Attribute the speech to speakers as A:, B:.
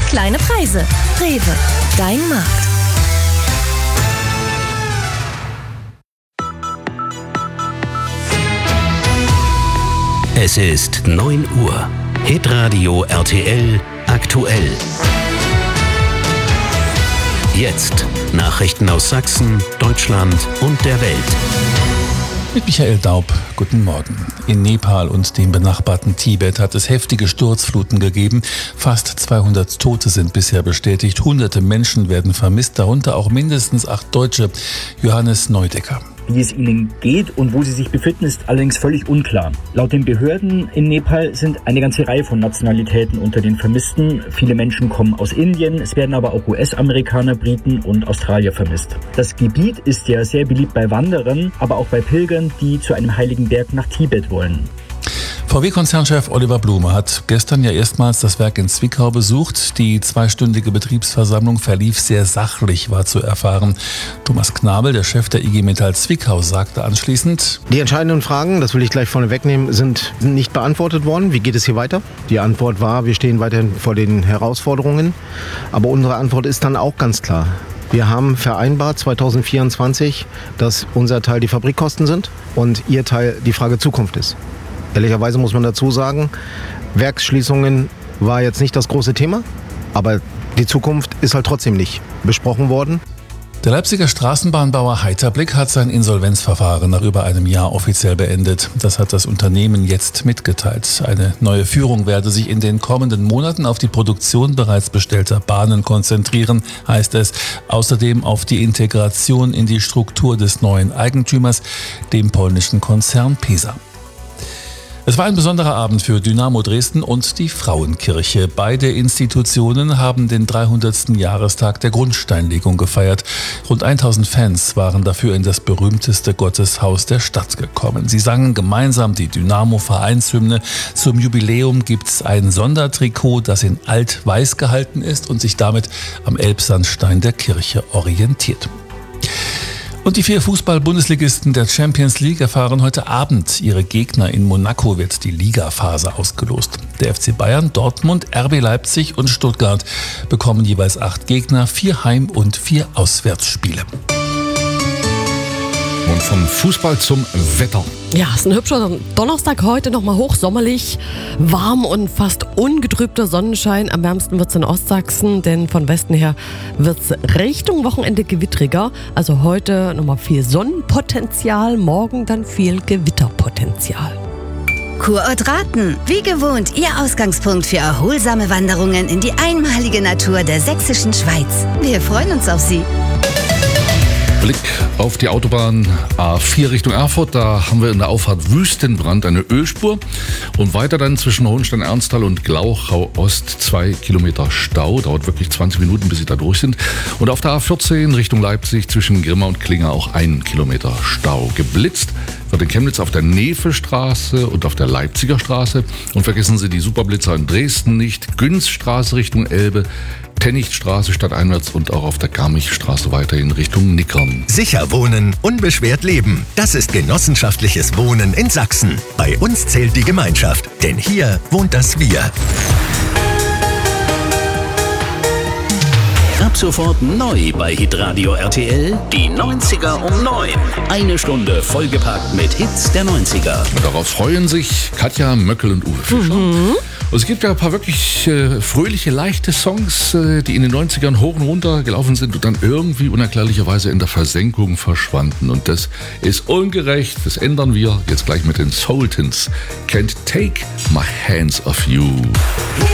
A: kleine Preise. Rewe, dein Markt.
B: Es ist 9 Uhr. Hitradio RTL aktuell. Jetzt Nachrichten aus Sachsen, Deutschland und der Welt.
C: Mit Michael Daub, guten Morgen. In Nepal und dem benachbarten Tibet hat es heftige Sturzfluten gegeben. Fast 200 Tote sind bisher bestätigt. Hunderte Menschen werden vermisst, darunter auch mindestens 8 Deutsche. Johannes Neudecker.
D: Wie es ihnen geht und wo sie sich befinden, ist allerdings völlig unklar. Laut den Behörden in Nepal sind eine ganze Reihe von Nationalitäten unter den Vermissten. Viele Menschen kommen aus Indien, es werden aber auch US-Amerikaner, Briten und Australier vermisst. Das Gebiet ist ja sehr beliebt bei Wanderern, aber auch bei Pilgern, die zu einem heiligen Berg nach Tibet wollen.
C: VW-Konzernchef Oliver Blume hat gestern ja erstmals das Werk in Zwickau besucht. Die 2-stündige Betriebsversammlung verlief sehr sachlich, war zu erfahren. Thomas Knabel, der Chef der IG Metall Zwickau, sagte anschließend:
E: Die entscheidenden Fragen, das will ich gleich vorne wegnehmen, sind nicht beantwortet worden. Wie geht es hier weiter? Die Antwort war, wir stehen weiterhin vor den Herausforderungen. Aber unsere Antwort ist dann auch ganz klar. Wir haben vereinbart 2024, dass unser Teil die Fabrikkosten sind und ihr Teil die Frage Zukunft ist. Ehrlicherweise muss man dazu sagen, Werksschließungen war jetzt nicht das große Thema, aber die Zukunft ist halt trotzdem nicht besprochen worden.
C: Der Leipziger Straßenbahnbauer Heiterblick hat sein Insolvenzverfahren nach über einem Jahr offiziell beendet. Das hat das Unternehmen jetzt mitgeteilt. Eine neue Führung werde sich in den kommenden Monaten auf die Produktion bereits bestellter Bahnen konzentrieren, heißt es. Außerdem auf die Integration in die Struktur des neuen Eigentümers, dem polnischen Konzern PESA. Es war ein besonderer Abend für Dynamo Dresden und die Frauenkirche. Beide Institutionen haben den 300. Jahrestag der Grundsteinlegung gefeiert. Rund 1000 Fans waren dafür in das berühmteste Gotteshaus der Stadt gekommen. Sie sangen gemeinsam die Dynamo-Vereinshymne. Zum Jubiläum gibt's ein Sondertrikot, das in alt-weiß gehalten ist und sich damit am Elbsandstein der Kirche orientiert. Und die 4 Fußball-Bundesligisten der Champions League erfahren heute Abend ihre Gegner. In Monaco wird die Ligaphase ausgelost. Der FC Bayern, Dortmund, RB Leipzig und Stuttgart bekommen jeweils 8 Gegner, 4 Heim- und 4 Auswärtsspiele.
F: Und vom Fußball zum Wetter.
G: Ja, es ist ein hübscher Donnerstag heute, nochmal hochsommerlich, warm und fast ungetrübter Sonnenschein. Am wärmsten wird es in Ostsachsen, denn von Westen her wird es Richtung Wochenende gewittriger. Also heute nochmal viel Sonnenpotenzial, morgen dann viel Gewitterpotenzial.
H: Kurort Rathen, wie gewohnt Ihr Ausgangspunkt für erholsame Wanderungen in die einmalige Natur der sächsischen Schweiz. Wir freuen uns auf Sie.
F: Blick auf die Autobahn A4 Richtung Erfurt. Da haben wir in der Auffahrt Wüstenbrand eine Ölspur. Und weiter dann zwischen Hohenstein-Ernsthal und Glauchau-Ost 2 Kilometer Stau. Dauert wirklich 20 Minuten, bis Sie da durch sind. Und auf der A14 Richtung Leipzig zwischen Grimma und Klinger auch 1 Kilometer Stau. Geblitzt wird in Chemnitz auf der Nevestraße und auf der Leipziger Straße. Und vergessen Sie die Superblitzer in Dresden nicht. Günzstraße Richtung Elbe, Tennichtstraße stadteinwärts und auch auf der Garmichstraße weiterhin Richtung Nickern.
I: Sicher wohnen, unbeschwert leben. Das ist genossenschaftliches Wohnen in Sachsen. Bei uns zählt die Gemeinschaft, denn hier wohnt das Wir.
B: Ab sofort neu bei Hitradio RTL, die 90er um 9. Eine Stunde vollgepackt mit Hits der 90er.
F: Und darauf freuen sich Katja Möckel und Uwe Fischer. Und es gibt ja ein paar wirklich fröhliche, leichte Songs, die in den 90ern hoch und runter gelaufen sind und dann irgendwie unerklärlicherweise in der Versenkung verschwanden. Und das ist ungerecht. Das ändern wir jetzt gleich mit den Sultans. Can't take my hands off you.